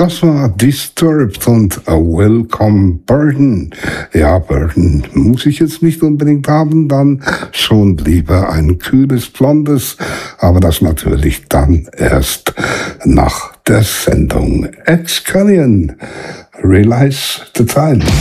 Das war Disturbed und A Welcome Burden. Ja, Burden muss ich jetzt nicht unbedingt haben, dann schon lieber ein kühles Blondes, aber das natürlich dann erst nach der Sendung. Excallion, Realize the Time.